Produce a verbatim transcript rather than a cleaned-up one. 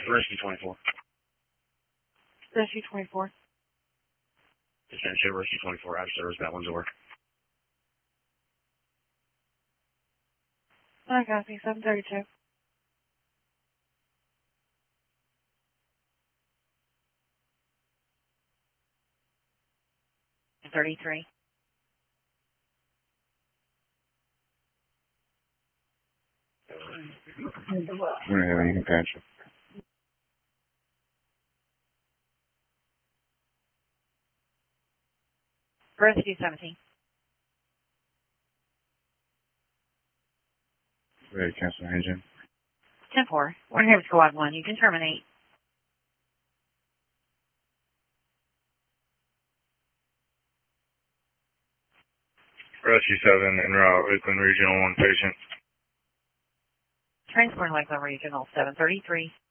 Rescue twenty-four. Rescue twenty-four. Attention, Rescue twenty-four, out of service, that one's over. I copy, seven thirty-two. thirty-three. Whenever you can patch it. Rescue seventeen. Ready to cancel engine. ten four. One here with squad one. You can terminate. Rescue seven en route, Lakeland Regional one patient. Transport Lakeland Regional seven thirty-three.